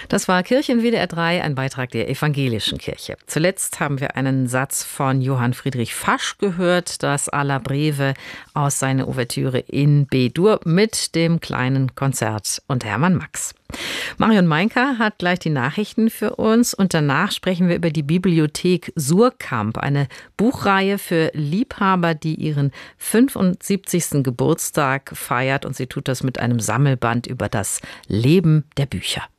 Das war Kirche in WDR 3, ein Beitrag der Evangelischen Kirche. Zuletzt haben wir einen Satz von Johann Friedrich Fasch gehört, das Alla Breve aus seiner Ouvertüre in B-Dur mit dem kleinen Konzert unter Hermann Max. Marion Meinker hat gleich die Nachrichten für uns und danach sprechen wir über die Bibliothek Surkamp, eine Buchreihe für Liebhaber, die ihren 75. Geburtstag feiert, und sie tut das mit einem Sammelband über das Leben der Bücher.